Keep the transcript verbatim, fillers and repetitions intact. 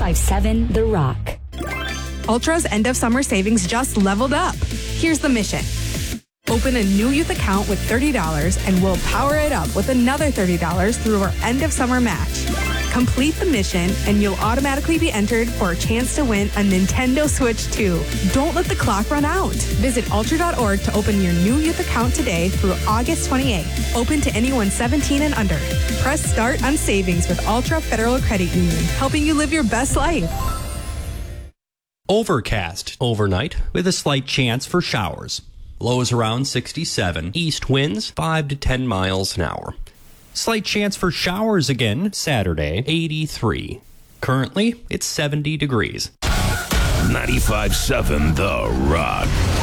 ninety-five point seven The Rock. Ultra's end of summer savings just leveled up. Here's the mission. Open a new youth account with thirty dollars and we'll power it up with another thirty dollars through our end of summer match. Complete the mission and you'll automatically be entered for a chance to win a Nintendo Switch two. Don't let the clock run out. Visit ultra dot org to open your new youth account today through August twenty-eighth. Open to anyone seventeen and under. Press start on savings with Ultra Federal Credit Union, helping you live your best life. Overcast overnight with a slight chance for showers. Lows around sixty-seven. East winds five to ten miles an hour. Slight chance for showers again Saturday, eighty-three. Currently, it's seventy degrees. ninety-five point seven The Rock.